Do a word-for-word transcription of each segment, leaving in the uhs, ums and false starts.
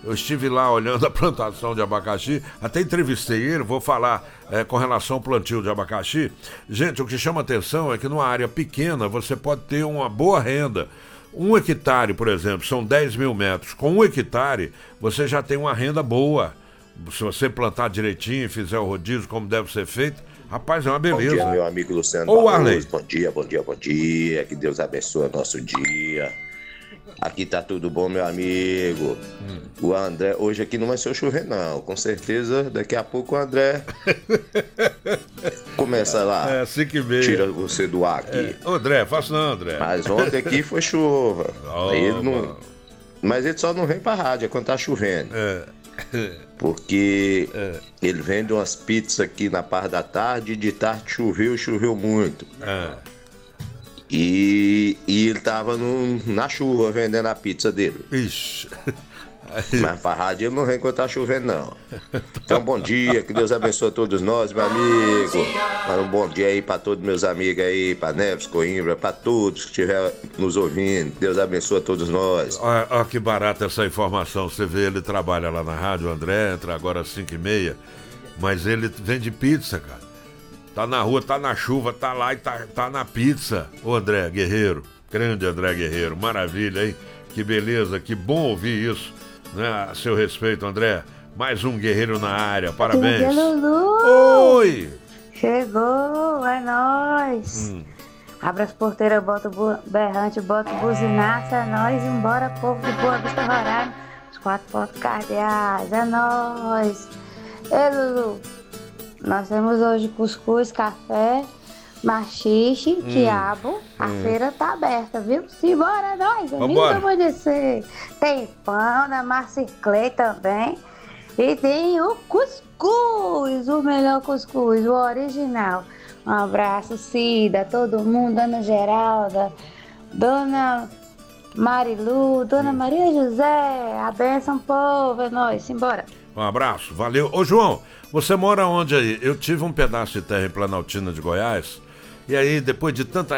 Eu estive lá olhando a plantação de abacaxi, até entrevistei ele, vou falar é, com relação ao plantio de abacaxi. Gente, o que chama atenção é que numa área pequena você pode ter uma boa renda. Um hectare, por exemplo, são dez mil metros. Com um hectare, você já tem uma renda boa. Se você plantar direitinho, fizer o rodízio como deve ser feito, rapaz, é uma beleza. Bom dia, meu amigo Luciano Ô, Barroso. Arley. Bom dia, bom dia, bom dia. Que Deus abençoe o nosso dia. Aqui tá tudo bom, meu amigo. Hum. O André, hoje aqui não vai ser chover, não. Com certeza, daqui a pouco o André começa lá. É, cinco e meia. Tira você do ar aqui. É. André, faça não, André. Mas ontem aqui foi chuva. Oh, ele não... Mas ele só não vem pra rádio, é quando tá chovendo. É. Porque é. ele vende umas pizzas aqui na parte da tarde e de tarde choveu, choveu muito. É. E, e ele tava no, na chuva vendendo a pizza dele. Ixi. Mas pra rádio ele não vem quando tá chovendo, não. Então, bom dia, que Deus abençoe a todos nós, meu amigo. Mas um bom dia aí pra todos meus amigos aí, pra Neves, Coimbra, pra todos que estiverem nos ouvindo. Deus abençoe a todos nós. Olha, olha que barata essa informação. Você vê, ele trabalha lá na rádio, o André, entra agora às cinco e meia, mas ele vende pizza, cara. Tá na rua, tá na chuva, tá lá e tá, tá na pizza. Ô André Guerreiro, grande André Guerreiro, maravilha, hein? Que beleza, que bom ouvir isso, né? A seu respeito, André. Mais um guerreiro na área, parabéns. Lulu. Oi! Chegou, é nóis. Hum. Abre as porteiras, bota o berrante, bota o buzinaço, é nóis. Embora, povo de Boa Vista, Roraima. Os quatro pontos cardeais, é nóis. Ei, Lulu. Nós temos hoje cuscuz, café, machixe, hum, quiabo. A hum. feira tá aberta, viu? Simbora, nós, domingo amanhecer. Tem pão da Marciclei também. E tem o cuscuz, o melhor cuscuz, o original. Um abraço, Cida, todo mundo, Dona Geralda, Dona Marilu, Dona hum. Maria José. A benção, povo, é nóis, simbora. Um abraço, valeu. Ô João, você mora onde aí? Eu tive um pedaço de terra em Planaltina de Goiás, e aí depois de tanta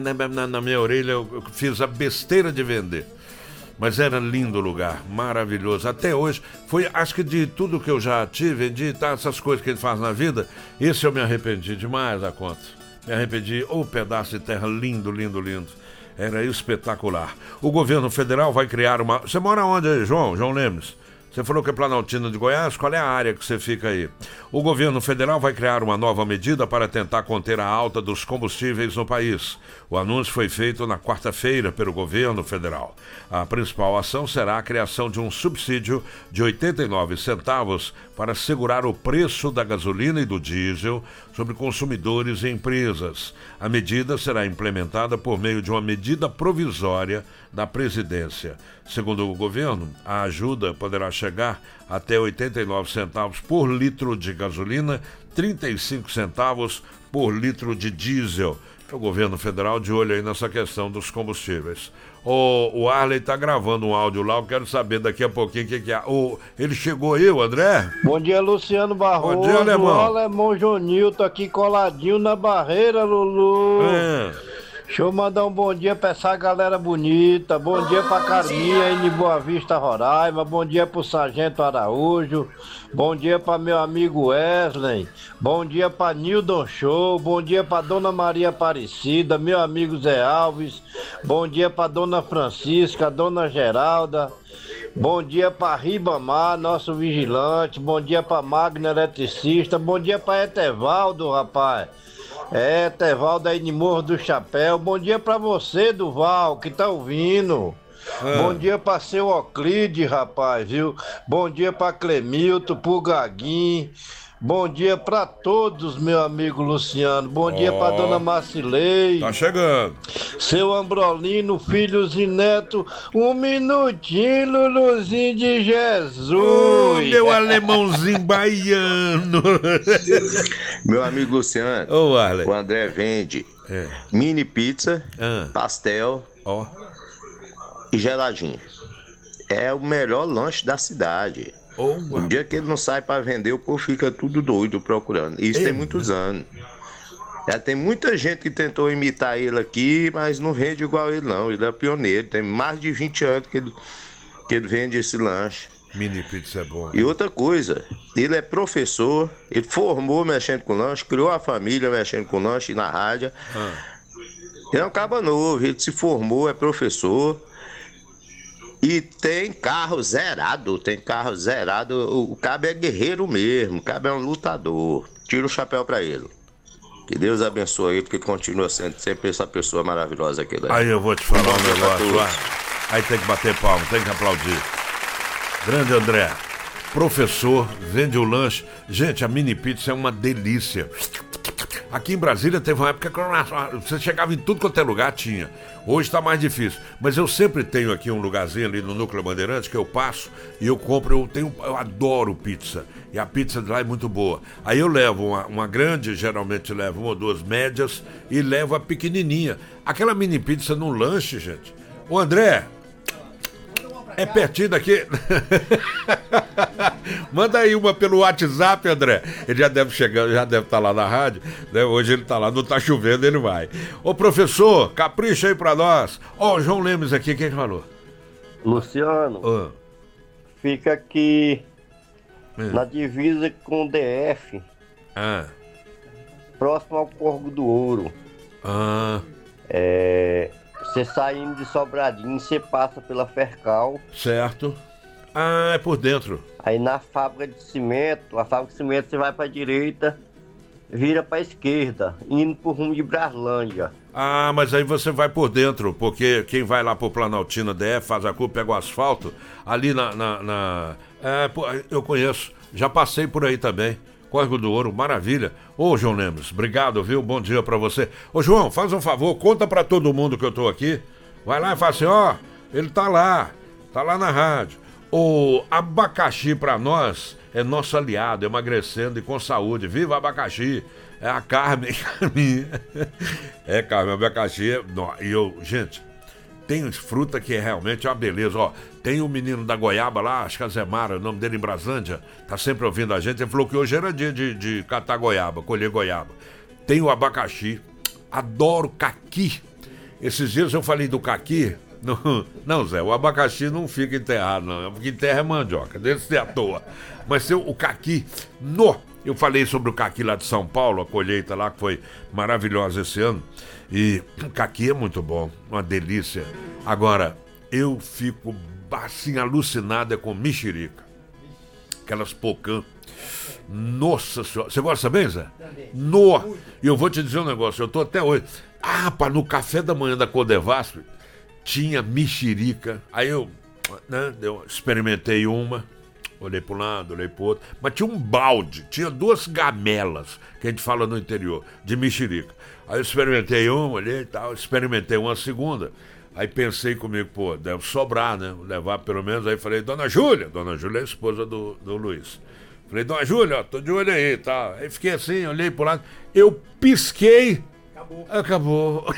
na minha orelha eu fiz a besteira de vender. Mas era lindo o lugar, maravilhoso. Até hoje, foi, acho que de tudo que eu já tive, de tá, essas coisas que ele faz na vida, esse eu me arrependi demais da conta. Me arrependi, ô pedaço de terra lindo, lindo, lindo. Era espetacular. O governo federal vai criar uma... Você mora onde aí, João? João Lemes? Você falou que é Planaltina de Goiás, qual é a área que você fica aí? O governo federal vai criar uma nova medida para tentar conter a alta dos combustíveis no país. O anúncio foi feito na quarta-feira pelo governo federal. A principal ação será a criação de um subsídio de oitenta e nove centavos para segurar o preço da gasolina e do diesel sobre consumidores e empresas. A medida será implementada por meio de uma medida provisória da presidência. Segundo o governo, a ajuda poderá chegar até oitenta e nove centavos por litro de gasolina, trinta e cinco centavos por litro de diesel. O governo federal de olho aí nessa questão dos combustíveis. O, o Arley tá gravando um áudio lá, eu quero saber daqui a pouquinho o que, que é. O, ele chegou aí, o André? Bom dia, Luciano Barroso. Bom dia, Alemão. O Alemão Jonilton aqui coladinho na barreira, Lulu. É. Deixa eu mandar um bom dia pra essa galera bonita. Bom dia pra Carminha aí de Boa Vista, Roraima. Bom dia pro Sargento Araújo. Bom dia pra meu amigo Wesley. Bom dia pra Nildon Show. Bom dia pra Dona Maria Aparecida, meu amigo Zé Alves. Bom dia pra Dona Francisca, Dona Geralda. Bom dia pra Ribamar, nosso vigilante. Bom dia pra Magna Eletricista. Bom dia pra Etevaldo, rapaz. É, Tevaldo aí de Morro do Chapéu. Bom dia pra você, Duval, que tá ouvindo. É. Bom dia pra seu Oclide, rapaz, viu? Bom dia pra Clemilton, pro Gaguinho. Bom dia pra todos, meu amigo Luciano. Bom oh. dia pra Dona Marcilei. Tá chegando. Seu Ambrolino, filhos e neto. Um minutinho, Luluzinho de Jesus. Oh, meu alemãozinho baiano. Meu amigo Luciano, oh, Arley. O André vende é. mini pizza, ah. pastel oh. e geladinho. É o melhor lanche da cidade. Oh, o dia que ele não sai pra vender, o povo fica tudo doido procurando. Isso Ei, tem muitos mano. anos. Já tem muita gente que tentou imitar ele aqui, mas não vende igual ele não. Ele é pioneiro, tem mais de vinte anos que ele, que ele vende esse lanche. Mini pizza é bom. E outra coisa, ele é professor, ele formou mexendo com lanche, criou a família mexendo com lanche na rádio. Ah. Ele é um caba novo, ele se formou, é professor. E tem carro zerado, tem carro zerado. O cabo é guerreiro mesmo, o cabo é um lutador. Tira o chapéu pra ele. Que Deus abençoe ele, que continua sendo sempre essa pessoa maravilhosa aqui. Né? Aí eu vou te falar um negócio, aí tem que bater palma, tem que aplaudir. Grande André, professor, vende o lanche. Gente, a mini pizza é uma delícia. Aqui em Brasília teve uma época que você chegava em tudo quanto é lugar, tinha. Hoje está mais difícil. Mas eu sempre tenho aqui um lugarzinho ali no Núcleo Bandeirantes que eu passo e eu compro, eu tenho, eu adoro pizza. E a pizza de lá é muito boa. Aí eu levo uma, uma grande, geralmente levo uma ou duas médias e levo a pequenininha. Aquela mini pizza no lanche, gente. Ô André, é pertinho daqui. Manda aí uma pelo WhatsApp, André. Ele já deve chegar, já deve estar lá na rádio, né? Hoje ele está lá, não está chovendo, ele vai. Ô professor, capricha aí pra nós. Ó, o João Lemes aqui, quem falou? Luciano, ah. fica aqui hum. na divisa com o D F, ah. próximo ao Corgo do Ouro. Ah. É... Você saindo de Sobradinho, você passa pela Fercal. Certo. Ah, é por dentro. Aí na fábrica de cimento, a fábrica de cimento você vai pra direita, vira pra esquerda, indo pro rumo de Braslândia. Ah, mas aí você vai por dentro, porque quem vai lá pro Planaltina D F, faz a curva, pega o asfalto, ali na... na, na... É, eu conheço, já passei por aí também. Córrego do Ouro, maravilha. Ô, João Lemos, obrigado, viu? Bom dia pra você. Ô, João, faz um favor, conta pra todo mundo que eu tô aqui. Vai lá e fala assim, ó, ele tá lá, tá lá na rádio. O abacaxi pra nós é nosso aliado, emagrecendo e com saúde. Viva abacaxi! É a Carmen, Carmen. É, Carmen, abacaxi é... E eu, gente, tem fruta que é realmente uma beleza, ó. Tem um menino da goiaba lá, acho que é Zé Mara, o nome dele em Braslândia, tá sempre ouvindo a gente. Ele falou que hoje era dia de, de catar goiaba, colher goiaba. Tem o abacaxi, adoro caqui. Esses dias eu falei do caqui. Não, não, Zé, o abacaxi não fica enterrado, não. Porque enterra é mandioca, desse à toa. Mas tem o caqui, no. Eu falei sobre o caqui lá de São Paulo, a colheita lá que foi maravilhosa esse ano. E o caqui é muito bom, uma delícia. Agora, eu fico assim alucinado é com mexerica. Aquelas pocã. Nossa senhora. Você gosta bem, Zé? No. E eu vou te dizer um negócio, eu tô até hoje. Ah, pá, no café da manhã da Codevasf tinha mexerica. Aí eu, né, eu experimentei uma. Olhei para um lado, olhei para o outro. Mas tinha um balde, tinha duas gamelas, que a gente fala no interior, de mexerica. Aí eu experimentei uma, olhei e tal, experimentei uma segunda. Aí pensei comigo, pô, deve sobrar, né? Levar pelo menos. Aí falei, Dona Júlia, Dona Júlia é a esposa do, do Luiz. Falei, Dona Júlia, ó, tô de olho aí e tal. Aí fiquei assim, olhei pro lado, eu pisquei. Acabou. Acabou.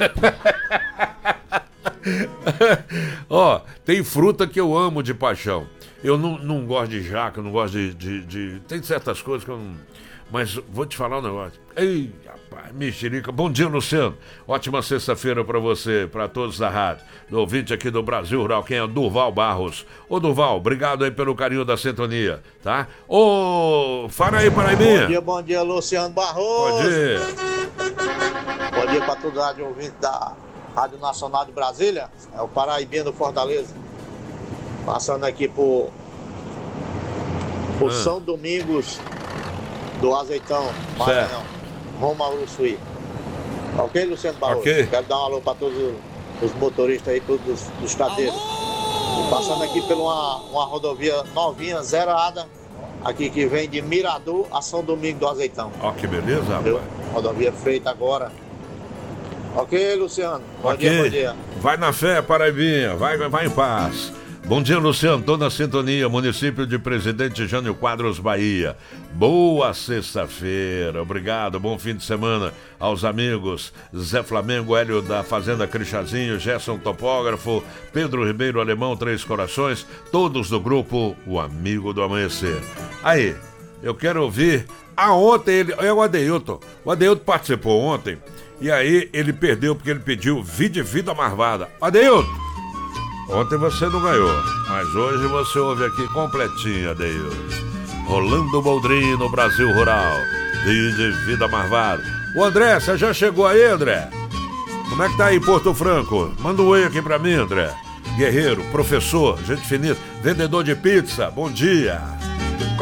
Ó, tem fruta que eu amo de paixão. Eu não, não gosto de jaca, não gosto de, de, de... Tem certas coisas que eu não... Mas vou te falar um negócio. Ei, rapaz, mexerica. Bom dia, Luciano. Ótima sexta-feira pra você, pra todos da rádio. Do ouvinte aqui do Brasil Rural, quem é Durval Barros. Ô, Durval, obrigado aí pelo carinho da sintonia, tá? Ô, fala aí, Paraibinha. Bom dia, bom dia, Luciano Barros. Bom dia. Bom dia pra todos os rádio ouvintes da Rádio Nacional de Brasília. É o Paraibinha do Fortaleza. Passando aqui por, por ah. São Domingos do Azeitão, Maranhão, rumo ao Uruçuí. Ok, Luciano Barroso? Okay. Quero dar um alô para todos os motoristas aí, todos os, os trateiros. E passando aqui por uma, uma rodovia novinha, zerada, aqui que vem de Mirador a São Domingos do Azeitão. Ó, que beleza, Entendeu? rapaz. Rodovia feita agora. Ok, Luciano? Bom okay. dia, bom dia. Vai na fé, Paraibinha, vai, vai em paz. Bom dia, Luciano, tô na sintonia, município de Presidente Jânio Quadros, Bahia. Boa sexta-feira, obrigado, bom fim de semana aos amigos Zé Flamengo, Hélio da Fazenda Crixazinho, Gerson Topógrafo, Pedro Ribeiro Alemão, Três Corações, todos do grupo O Amigo do Amanhecer. Aí, eu quero ouvir, ah, ontem ele, é o Adeilton, o Adeilton participou ontem, e aí ele perdeu porque ele pediu Vida Vida Marvada. Adeilton! Ontem você não ganhou, mas hoje você ouve aqui completinho, Adeildo. Rolando Boldrin no Brasil Rural. Dia de Vida Marvada. O André, você já chegou aí, André? Como é que tá aí em Porto Franco? Manda um oi aqui pra mim, André. Guerreiro, professor, gente finíssima, vendedor de pizza, bom dia.